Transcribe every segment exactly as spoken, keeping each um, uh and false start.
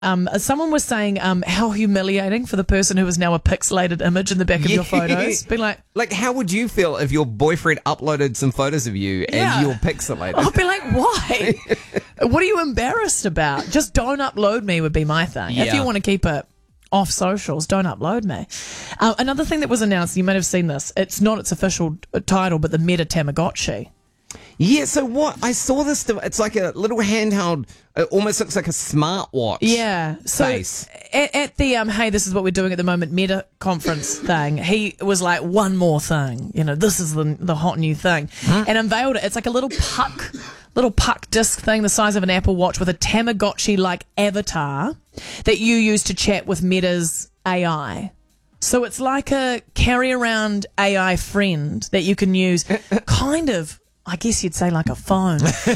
Um, someone was saying um, how humiliating for the person who is now a pixelated image in the back of Yeah. your photos. Being like, Like, how would you feel if your boyfriend uploaded some photos of you and Yeah. you're pixelated? I'll be like, why? What are you embarrassed about? Just don't upload me would be my thing. If Yeah. you want to keep it off socials, don't upload me. Uh, another thing that was announced, you might have seen this. It's not its official uh, title, but the Meta Tamagotchi. Yeah, so what? I saw this. dev- It's like a little handheld. It almost looks like a smartwatch. Yeah. So Face. at, at the um, hey, this is what we're doing at the moment Meta conference thing, he was like, one more thing. You know, this is the the hot new thing, and unveiled it. It's like a little puck, little puck disc thing the size of an Apple Watch with a Tamagotchi like avatar that you use to chat with Meta's A I. So it's like a carry around A I friend that you can use, kind of. I guess you'd say like a phone.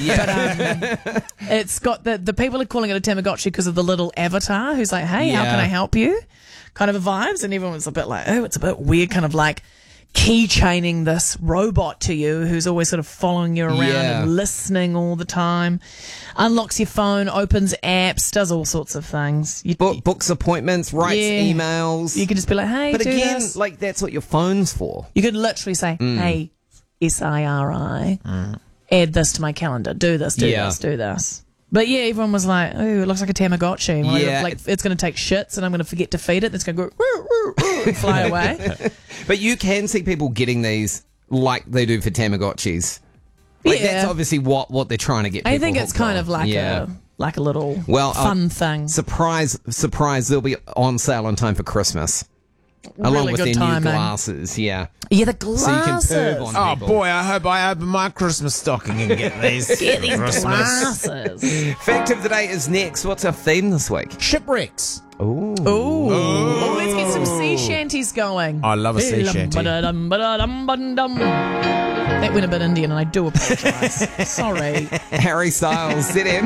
Yeah. But um, it's got the, the people are calling it a Tamagotchi because of the little avatar who's like, hey, how Yeah. can I help you? Kind of a vibes. And everyone's a bit like, oh, it's a bit weird, kind of like keychaining this robot to you who's always sort of following you around Yeah. and listening all the time. Unlocks your phone, opens apps, does all sorts of things. You, Book, books appointments, writes Yeah. emails. you could just be like, hey, but do again, this. like that's what your phone's for. You could literally say, Mm. hey, S I R I, add this to my calendar, do this, do Yeah. this, do this. But yeah, everyone was like, oh, it looks like a Tamagotchi. And Yeah. Like, it's going to take shits and I'm going to forget to feed it. It's going to go woo, woo, woo, and fly away. But you can see people getting these like they do for Tamagotchis. Like Yeah. that's obviously what, what they're trying to get people I think it's hooked kind on. of like yeah. a like a little Well, uh, fun thing. Surprise, surprise, they'll be on sale in time for Christmas. Along Really with good their timing. new glasses, yeah. Yeah, the So you can glasses. perv on Oh people. boy, I hope I open my Christmas stocking and get these. Get these Christmas. glasses. Fact of the day is next. What's our theme this week? Shipwrecks. Ooh. Ooh. Oh, let's get some sea shanties going. I love a sea shanty. Dum, ba-da-dum, ba-dum. That went a bit Indian and I do apologise. Sorry. Harry Styles, Z M.